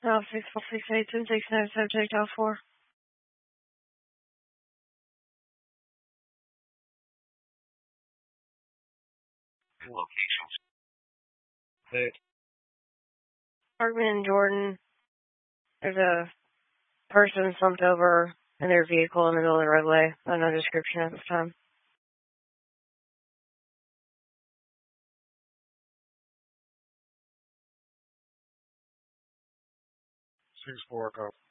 Now 64682 697 take out 4. Locations. Hey. Hartman and Jordan. There's a person slumped over in their vehicle in the middle of the roadway. No description at this time. 6-4, go.